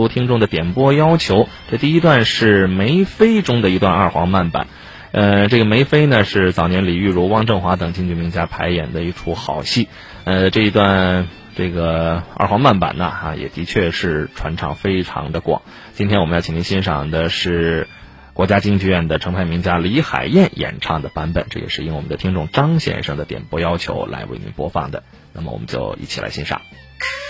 足听众的点播要求。这第一段是梅妃中的一段二黄慢板。这个梅妃呢是早年李玉茹、汪振华等京剧名家排演的一出好戏。这一段这个二黄慢板呢也的确是传唱非常的广。今天我们要请您欣赏的是国家京剧院的程派名家李海燕演唱的版本，这也是应我们的听众张先生的点播要求来为您播放的。那么我们就一起来欣赏。